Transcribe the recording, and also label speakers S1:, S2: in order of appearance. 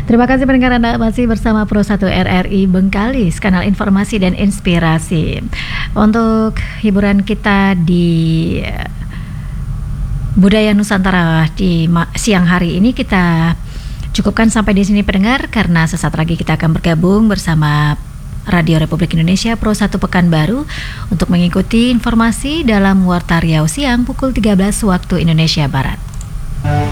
S1: Terima kasih pendengar, Anda masih bersama Pro 1 RRI Bengkalis, kanal informasi dan inspirasi. Untuk hiburan kita di Budaya Nusantara di siang hari ini kita cukupkan sampai di sini pendengar, karena sesaat lagi kita akan bergabung bersama Radio Republik Indonesia Pro 1 Pekanbaru untuk mengikuti informasi dalam Warta Riau siang pukul 13 waktu Indonesia Barat.